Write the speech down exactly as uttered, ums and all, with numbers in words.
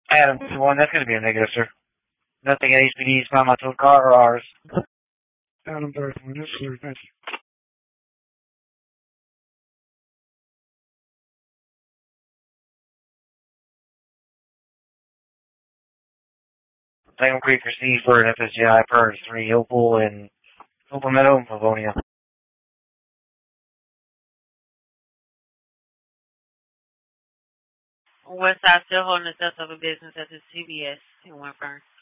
Adam one, that's going to be a negative, sir. Nothing at H P D's found my total car or ours. Adam Darth one, that's clear, thank you. Tango Creek received for an F S G I per three Opal and Opal Meadow and Pavonia. West Side still holding the steps of a business at the C B S in Winfern.